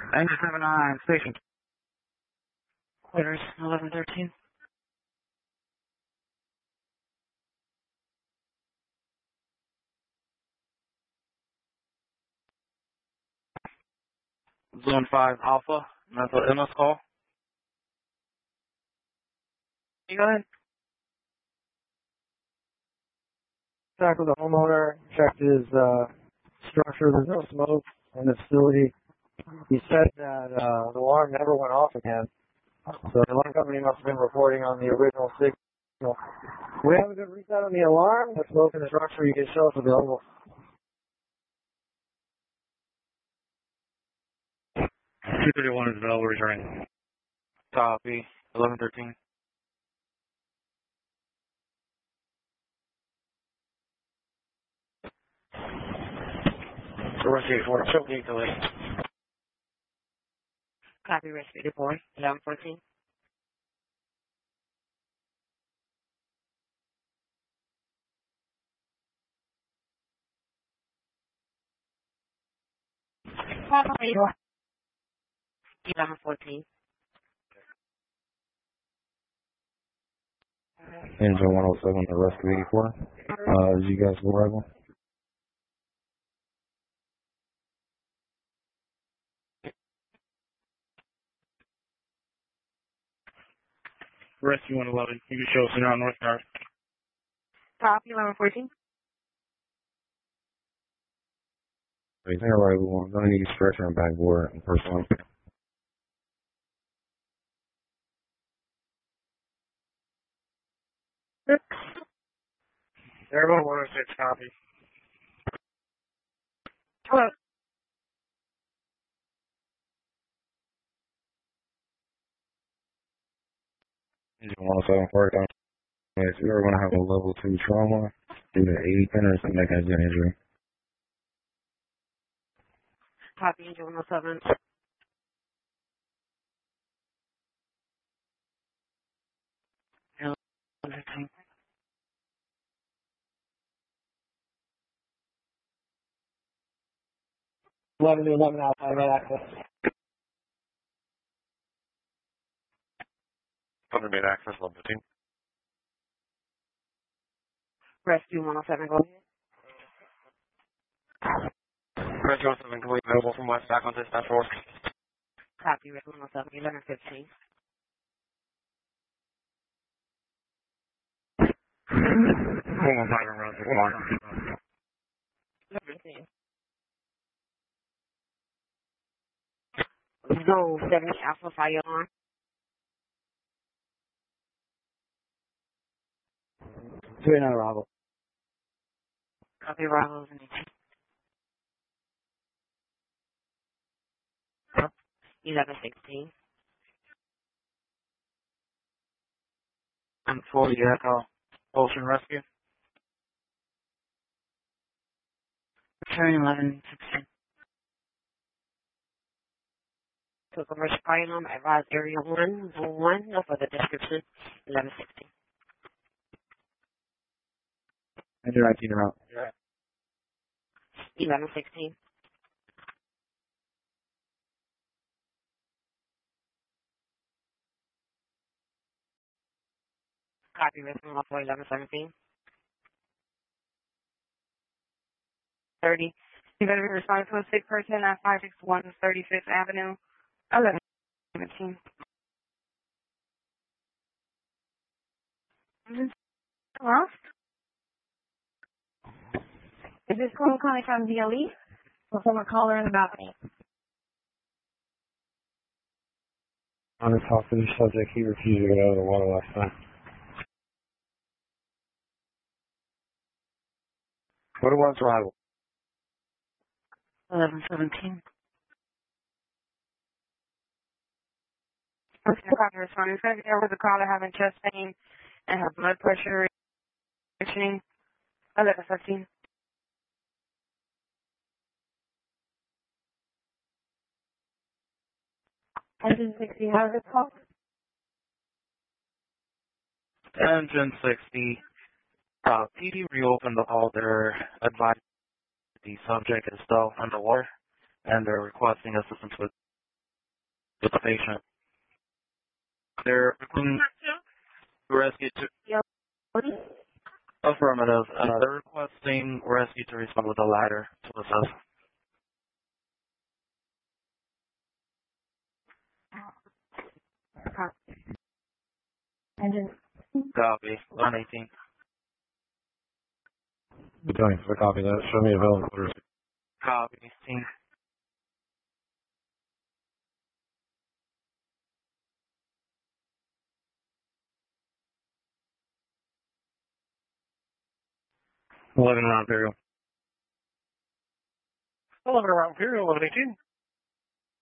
Engine 79, station. Quarters 1113. Zone 5 Alpha, mental illness call. You go ahead. Back with the homeowner, checked his structure. There's no smoke in the facility. He said that the alarm never went off again. So the alarm company must have been reporting on the original signal. We have a good reset on the alarm. The smoke in the structure, you can show us available. 231 is available, returning. Copy. 1113. Rescue 4, show me delay. Copy, Rescue 4, 1114. Copy, 1114. Engine 107 to Rescue 84. Is you guys arrival? Rescue 111, you can show us around North Yard. Copy, 1114. Is there arrival? I'm going to need stretcher and backboard and personal. Airborne 106, copy. Hello. Engine 107 for down. If you're going to have a level 2 trauma due to 80 pinners and neck engine injury. Copy, Engine 107. Eleven to 11 outside right access. Made access, level 15. Rescue 107, go ahead. Rescue 107, complete available from West back on dispatch 4. Copy, Rescue 107, 1115. Hold on, fire around the line. 1115. Zone 70 Alpha fire alarm. To another arrival. Copy, arrivals in 1116. I'm 40 Echo. Ocean Rescue. Return 1116. So commercial fire alarm, advise area 1, zone 1, no further description, 1116. Engine 19 around. 1116. Copy, Rescue 1117. 30. You better respond to a sick person at 561 35th Avenue, 1117. Hello? Is this call calling from DLE? Or from a caller in the balcony? On this hostage subject, he refused to get out of the water last night. What was arrival? 1117. Okay, copy, responding. There was a caller having chest pain and her blood pressure reaching 1115. Engine 60, how does it call? Engine 60. PD reopened the call. They're advised the subject is still underwater, and they're requesting assistance with with the patient. They're requesting rescue to affirmative. They're requesting rescue to respond with a ladder to assist. Engine. Copy. 118. Thanks for copy that. Show me available orders. Copy. Team. Imperial. 11 around Imperial, 1118.